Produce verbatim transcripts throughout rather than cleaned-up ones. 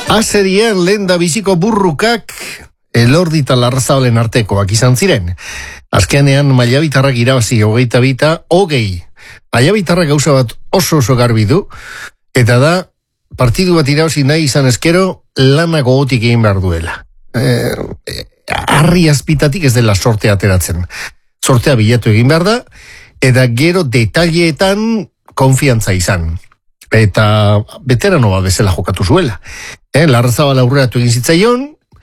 Azerien lehen da biziko burrukak Elordi eta Larrazabalen artekoak izan ziren. Azkenean Mailabitarrak irabazi hogeita bita, hogei. Mailabitarrak gauza bat oso oso garbi du, eta da partidu bat irabazi nahi izan ezkero lana gogotik egin behar duela. Eh, arri azpitatik ez dela sortea ateratzen. Sortea bilatu egin behar da, eta gero detaileetan konfiantza izan. Eta veterano bat bezala jokatu zuela. Eh, Larrazabal aurreratu egin zitzaion,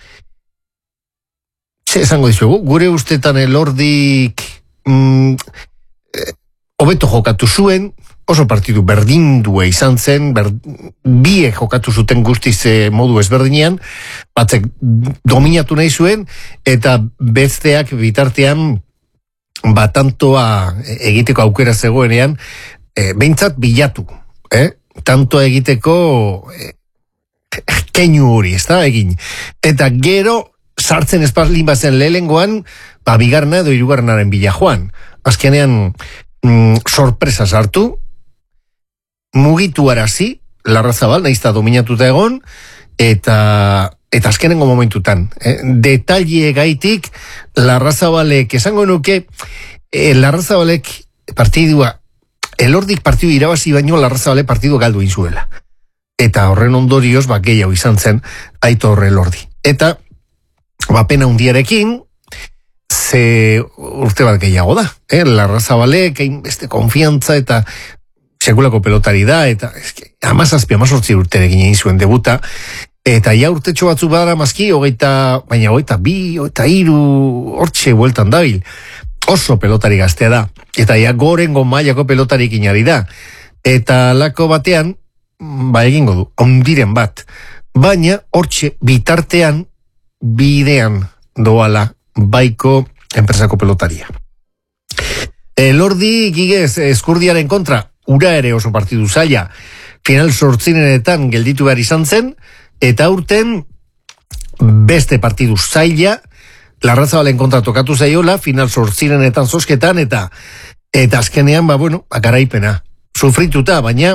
ze esango dizuegu, gure ustetan Elordik mm, eh, hobeto jokatu zuen, oso partidu berdindua izan zen, ber, biek jokatu zuten guztiz eh, modu ezberdinean, batzek dominatu nahi zuen, eta besteak bitartean batantoa egiteko aukera zegoenean, eh, behintzat bilatu, eh? Tantoa egiteko eh, keinu hori, ez da, egin. Eta gero, sartzen espazlin bazen lehengoan, ba, bigarna edo hirugarrenaren bila joan. Azkenean, mm, sorpresa sartu, mugitu arazi, Larrazabal, naizta dominatuta egon, eta, eta azkenengo momentutan. Eh? Detaile gaitik, Larrazabalek, esango nuke, eh, Larrazabalek partidua, Elordik partidu irabazi baino Larrazabale partidu galdu inzuela. Eta horren ondorioz, ba, gehiago izan zen, Aitor Elordi. Eta, ba, pena hundiarekin, ze urte bat gehiago da. Eh? Larrazabalek, beste konfiantza eta sekulako pelotari da, eta amazazpi, amazortzi urterekin egin zuen debuta, eta ja urtetxo batzu badara mazki, hogeita, baina hogeita bi, hogeita iru, hortxe bueltan dabil. Oso pelotari gaztea da, eta ja gorengo mailako pelotarik inari da, eta lako batean, ba egingo du, ondiren bat, baina hortxe bitartean, bidean doala baiko enpresako pelotaria. Elordi gigez eskurdiaren kontra, ura ere oso partidu zaila, final sortzinenetan gelditu behar izan zen, eta urten beste partidu zaila, Larrazabalen kontra tokatu zaiola, final sortzirenetan zosketan, eta eta azkenean, ba, bueno, garaipena. Sufrituta, baina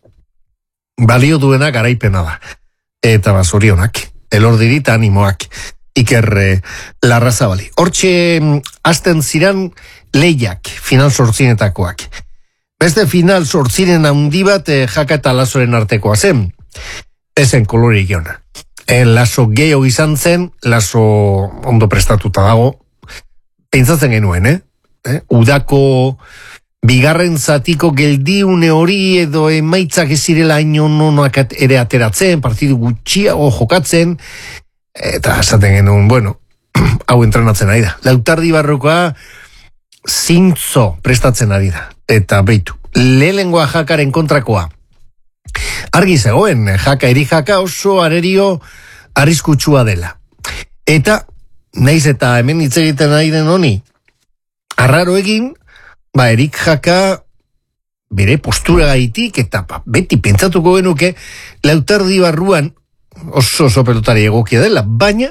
balio duena garaipena da. Eta ba, zorionak, Elordiri eta animoak, Iker eh, Larrazabali. Hortxe, hasten ziran lehiak, final sortzinetakoak. Beste final sortzinen handi bat eh, Jaka eta Lazoren artekoa zen. Ezen kolorik jona. En Lazo gehiago izan zen, Lazo ondo prestatuta dago, pentsatzen genuen, eh? eh? Udako bigarren zatiko geldiune hori edo emaitzak ez zirela haino nonoak ere ateratzen, partidu gutxiago jokatzen, eta esaten genuen, bueno, hau entrenatzen ari da. Lautardi barrokoa zintzo prestatzen ari da, eta beitu, lehengoa Jakaren kontrakoa. Argi zegoen, Jaka eri Jaka oso arerio arriskutsua dela. Eta, naiz eta hemen hitz egiten ari den honi, arraro egin, ba, Erik Jaka bere postura gaitik, eta ba, beti pentsatuko genuke, Lautardi barruan oso oso pelotari egokia dela, baina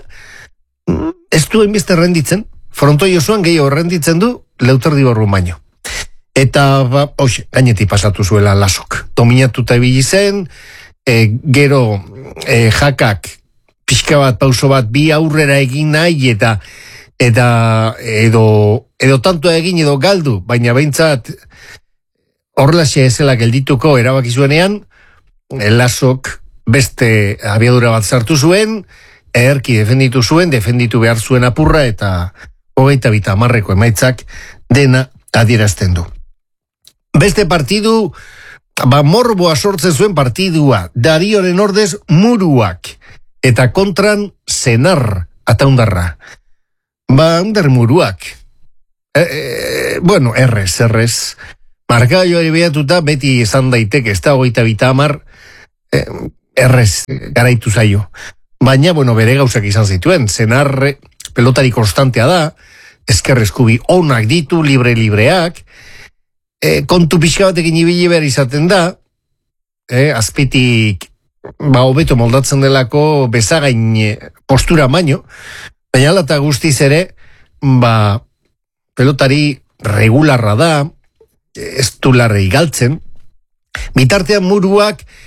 ez duen beste renditzen, frontoi osoan gehiago renditzen du Lautardi barruan baino. Eta, ba, hoxe, gainetik pasatu zuela Lazok. Dominatuta ibili zen, e, gero e, Jakak pixka bat, pauso bat, bi aurrera egin nahi, eta eta edo, edo tantoa egin edo galdu, baina behintzat horrelaxe ezela geldituko erabaki zuenean, Lazok beste abiadura bat sartu zuen, eherki defenditu zuen, defenditu behar zuen apurra, eta hogeita bita hamarreko emaitzak dena adierazten du. Beste partidu, ba, morboa sortzen zuen partidua, Darioren ordez Muruak, eta kontran Senar ataundarra. Ba, under Muruak. E, e, bueno, errez, errez. Markaioari behatuta, beti esan daiteke, ez da hogeita bita hamar, e, errez, garaitu zaio. Baina, bueno, bere gauzak izan zituen, Senar pelotari konstantea da, ezker eskubi onak ditu, libre-libreak, E, kontu pixka batekin ibili behar izaten da, e, azpitik, ba, hobeto moldatzen delako bezagain postura baino, baina alata guztiz ere, ba, pelotari regularra da, ez du larrei galtzen, bitartean Muruak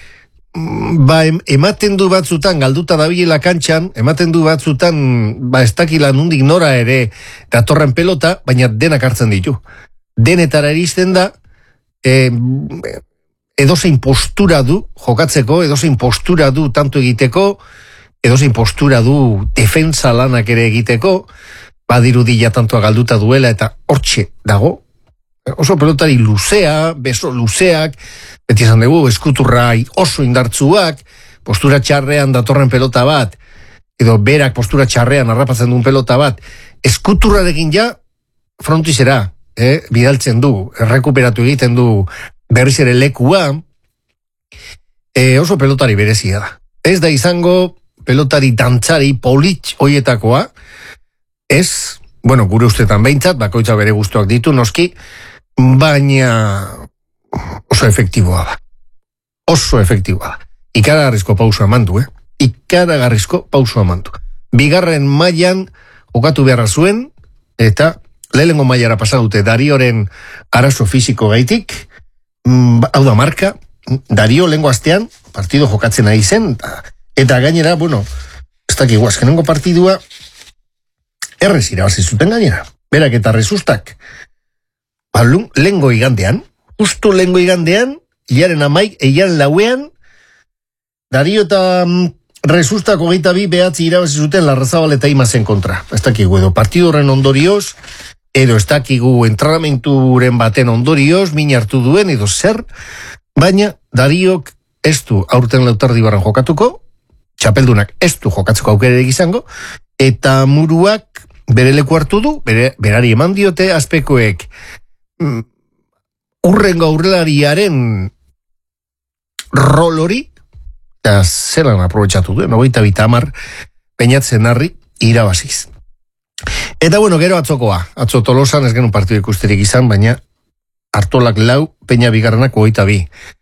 ba, ematen du batzutan, galduta dabilela kantxan, ematen du batzutan, ba, ez dakila nundik nora ere datorren pelota, baina denak hartzen ditu. Denetara iristen da, e, edozein postura du jokatzeko, edozein postura du tanto egiteko, edozein postura du defensa lanak ere egiteko, badirudi ja tantoa galduta duela, eta hortxe dago, oso pelotari luzea, beso luzeak, beti esan dugu, eskuturrai oso indartzuak, postura txarrean datorren pelota bat, edo berak postura txarrean harrapatzen duen pelota bat, eskuturrarekin ja frontizera, eh, bidaltzen du, errekuperatu egiten du berriz ere lekua, eh, oso pelotari berezia da. Ez da izango pelotari dantzari polit hoietakoa, ez, bueno, gure ustetan behintzat, bakoitza bere gustuak ditu, noski, baina oso efektiboa da. Oso efektiboa da. Ikaragarrizko pauso amandu, eh? Ikaragarrizko pauso amandu. Bigarren mailan jokatu beharra zuen, eta lehenengo mailara pasa dute Darioren arazo fisiko gaitik, hau da marka, Dario lehengo astean partido jokatzen ari zen, eta gainera, bueno, ez dakigu azkenengo partidua, errez irabazi zuten gainera. Berak eta resustak, balun, lehengo igandean, justu lehengo igandean, hilaren amaik, hilaren lauean, Dario eta mm, resustako geita bi behatzi irabazi zuten Larrazabal eta Imazen kontra. Ez dakigu edo partidu horren ondorioz, edo ez dakigu entrenamenturen baten ondorioz, min hartu duen, edo zer, baina Dariok ez du aurten Lautardibarran jokatuko, txapeldunak ez du jokatzeko aukererik izango, eta muruak bere leku hartu du, bere, berari eman diote azpekoek mm, urrengo aurrelariaren rol hori, eta zelan aprobetxatu duen, hogeita bitamar peinatzen harri irabaziz. Eta bueno, gero atzokoa, atzo Tolosan ez genuen partidu ikusterik izan, baina Artolak lau, Peña bigarrenak hogeita bi.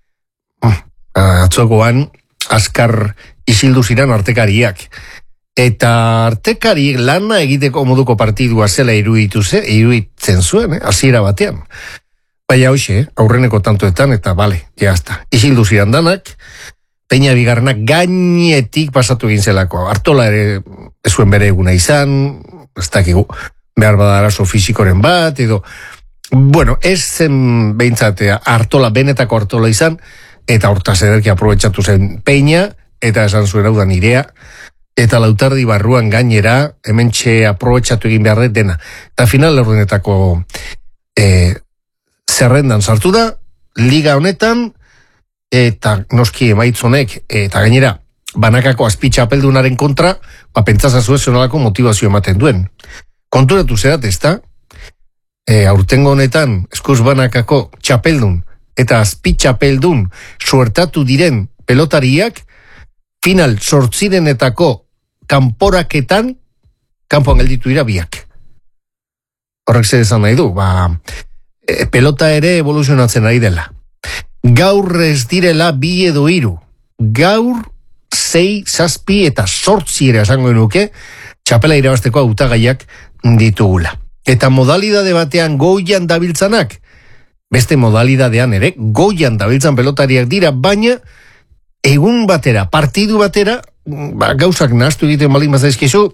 Atzokoan, azkar isildu ziren artekariak. Eta artekari lana egiteko moduko partidua zela iruditu ze, iruditzen zuen, eh? Hasiera batean. Baina hoxe, eh? Aurreneko tantoetan, eta bale, jazta. Isildu ziren danak, Peña bigarrenak gainetik pasatu egin zelako. Artola ere ez zuen bere eguna izan, ez dakigu, behar bada arazo fisikoren bat, edo, bueno, ez zen behintzatea Artola, benetako Artola izan, eta hortaz ederki aprobetxatu zen Peña, eta esan zuen hau da nirea, eta Lautardi barruan gainera, hemen txe aprobetxatu egin behar dena. Eta final ordenetako e, zerrendan sartu da, liga honetan, eta noski emaitzonek, eta gainera, banakako azpitxa apeldunaren kontra, ba, pentsazazue zonalako motivazio ematen duen. Konturatu zerat, ez da? E, aurtengo honetan, eskuz banakako txapeldun, eta azpitxapeldun suertatu diren pelotariak, final sortzirenetako kanporaketan, kanpoan gelditu dira biak. Horrek zer esan nahi du, ba, e, pelota ere evoluzionatzen ari dela. Gaur ez direla bi edo hiru. Gaur sei, zazpi eta sortzi ere esango nuke, txapela irabazteko hautagaiak ditugula. Eta modalidade batean goian dabiltzanak, beste modalidadean ere, goian dabiltzan pelotariak dira, baina egun batera, partidu batera, ba, gauzak nahaztu egiten balin bazaizkizu,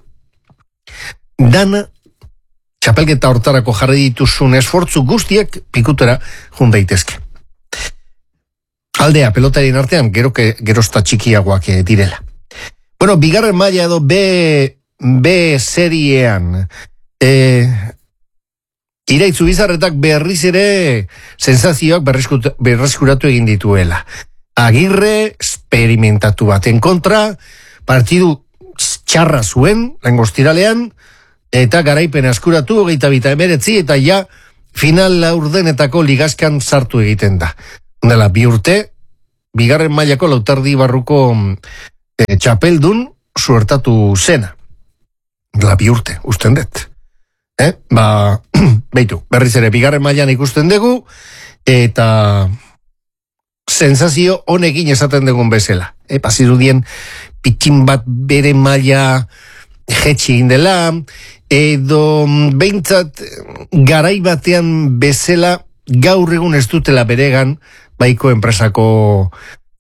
dana txapelketa hortarako jarri dituzun esfortzu guztiak pikutera jun daitezke. Aldea, pelotarien artean, gero que, gerozta txikiagoak direla. Bueno, bigarren maila edo B, B seriean, e, Iraitzu Bizarretak berriz ere sensazioak berreskuratu egin dituela. Agirre, experimentatu baten kontra, partidu txarra zuen, langostiralean, eta garaipen askuratu, hogeita bita emeretzi, eta ja, final laurdenetako ligazkan sartu egiten da. Dela, bi urte, bigarren mailako Lautardi barruko e, txapeldun suertatu zena. Dela, bi urte, usten dut. Eh? Ba, beitu, berriz ere, bigarren mailan ikusten dugu, eta sensazio honekin esaten dugun bezala. Eh? Pasirudien, pikin bat bere maila jetxi egin dela, edo behintzat garai batean bezala gaur egun ez dutela beregan baiko enpresako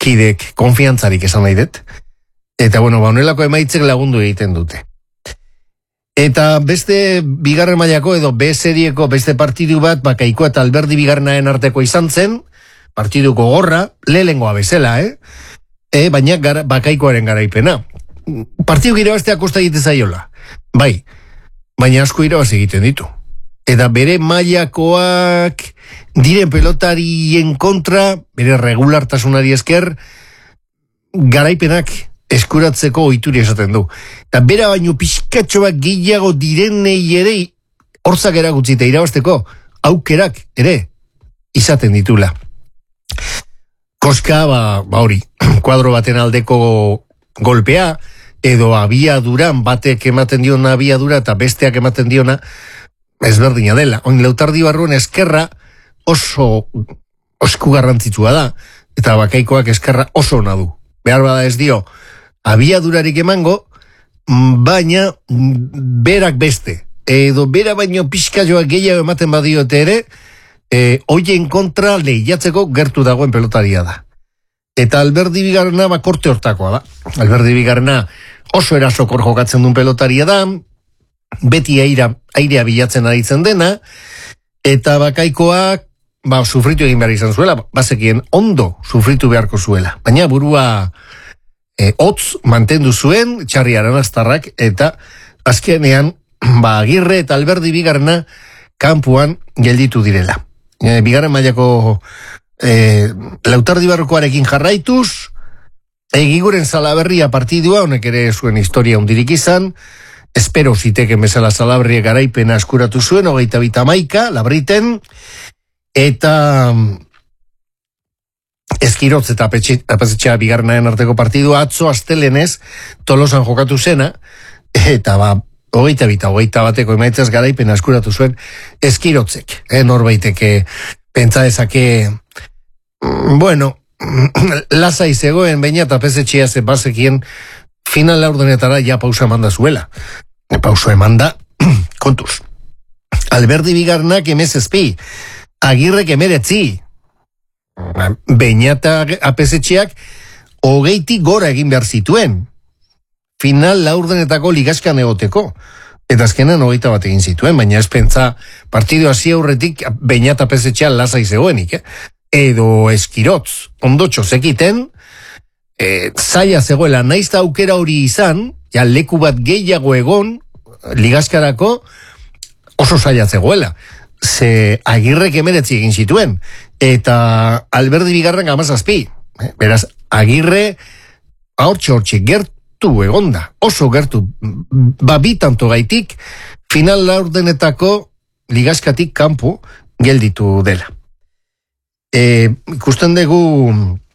kidek konfiantzarik esan nahi dut. Eta bueno, ba, honelako emaitzek lagundu egiten dute. Eta beste bigarren mailako edo B serieko beste partidu bat, Bakaikoa eta Alberdi bigarrenaen arteko izan zen, partiduko gorra, lehengoa bezala, eh? E, baina gara, Bakaikoaren garaipena. Partidu irabaztea kosta egite zaiola. Bai, baina asko irabaz egiten ditu. Eta bere mailakoak diren pelotarien kontra, bere regulartasunari esker, garaipenak eskuratzeko ohituri esaten du. Eta bera baino pixkatxo bat gehiago direnei ere horzak eragutzita irabazteko aukerak ere izaten ditula. Koska, ba, ba hori, kuadro baten aldeko golpea, edo abiaduran batek ematen diona abiadura eta besteak ematen diona ezberdina dela. Oin Lautardi barruen eskerra oso osku garrantzitsua da, eta Bakaikoak eskerra oso ona du. Behar bada ez dio abiadurarik emango, baina berak beste, edo bera baino pixkaioak gehiago ematen badiote ere, e, oien kontra lehiatzeko gertu dagoen pelotaria da. Eta Alberdi bigarrena bakorte hortakoa da. Alberdi bigarrena oso erasokor jokatzen duen pelotaria da, beti aira, airea bilatzen aritzen dena, eta Bakaikoak ba, sufritu egin behar izan zuela, bazekien ondo sufritu beharko zuela. Baina burua e, hotz mantendu zuen, Txarri Aranaztarrak, eta azkenean ba, Agirre eta Alberdi bigarrena kanpuan gelditu direla. E, bigarren mailako e, Lautardi barrokoarekin jarraituz, Egiguren Salaberria partidua, honek ere zuen historia hundirik izan, espero ziteken bezala Salaberria garaipena eskuratu zuen, hogeita bita maika, Labriten, eta Eskirotz eta Apesetxea bigarrenaen arteko partidua atzo astelenez Tolosan jokatu zena, eta ba, hogeita bita, hogeita bateko emaitzaz garaipena eskuratu zuen Eskirotzek, eh, norbaiteke pentsa dezake, bueno, lasai zegoen, baina eta Apesetxea ze bazekien final laurdenetara ja pausa emanda zuela. Pausa emanda, kontuz. Alberdi bigarrenak emezezpi, Agirrek emeretzi, Beñata Apesetxeak hogeiti gora egin behar zituen, final laurdenetako ligaskan egoteko, eta azkenan hogeita bat egin zituen, baina ez pentsa partidu hasi aurretik Beñata Apesetxea lasai zegoenik, eh? Edo Eskirotz, ondotxo zekiten, e, zaila zegoela, naiz da aukera hori izan, ja leku bat gehiago egon, ligaskarako oso zaila zegoela. Ze Agirrek emeretzi egin zituen, eta Alberdi bigarren amazazpi. Beraz, Agirre hortxe hortxe gertu egonda, oso gertu, babitanto gaitik, final laurdenetako ligaskatik kanpo gelditu dela. E, ikusten dugu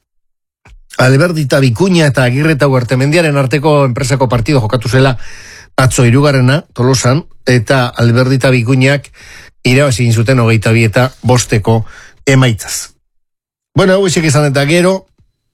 Alberdi eta Bikuña eta Agirre eta Huertemendiaren arteko enpresako partido jokatu zela atzo hirugarrena Tolosan, eta Alberdi eta Bikuñak irabazi egin zuten hogeita bi eta bosteko emaitzaz. Bueno, hau esek izan eta gero,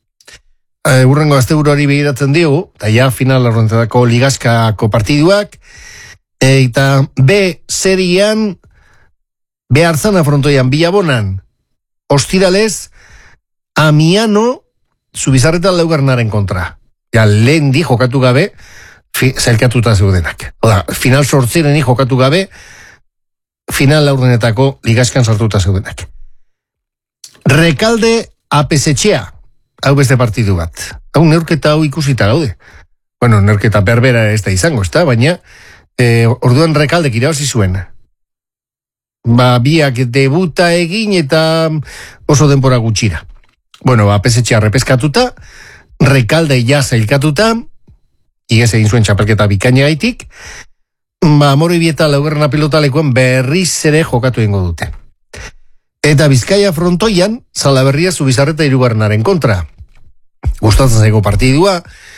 e, urrengo asteburu hori begiratzen diogu, eta ja final laurdenetako ligaskako partiduak, e, eta B serian, B Arzana frontoian, Bilabonan, ostiralez, Amiano, Zubizarreta laugarnaren kontra. Ja, lehen di jokatu gabe, fi, zailkatuta zeudenak. Oda, final sortzireni jokatu gabe, final laurdenetako ligaskan sartuta zeudenak. Rekalde Apesetxea, hau beste partidu bat. Hau neurketa hau ikusita gaude. Bueno, neurketa berbera ez da izango, ez da, baina e, orduan Rekaldek irabazi zuen. Ba, biak debuta egin eta oso denbora gutxira. Bueno, ba, Apesetxea repeskatuta, Rekalde ja zailkatuta, igez egin zuen txapelketa bikaina gaitik, ba, Amoroibieta laugarrena pilotalekuan berriz ere jokatu egingo dute. Eta Bizkaia frontoian, Salaberria Zubizarreta hirugarrenaren kontra. Gustatzen zaigo partidua,